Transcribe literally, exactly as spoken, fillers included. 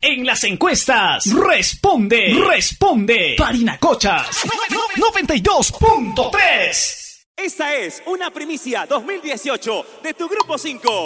En las encuestas, responde, responde. Parinacochas, noventa y dos punto tres. Esta es una primicia dos mil dieciocho de tu Grupo cinco.